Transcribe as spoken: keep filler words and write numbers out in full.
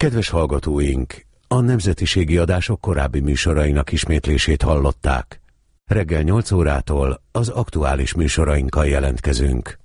Kedves hallgatóink, a nemzetiségi adások korábbi műsorainak ismétlését hallották. Reggel nyolc órától az aktuális műsorainkkal jelentkezünk.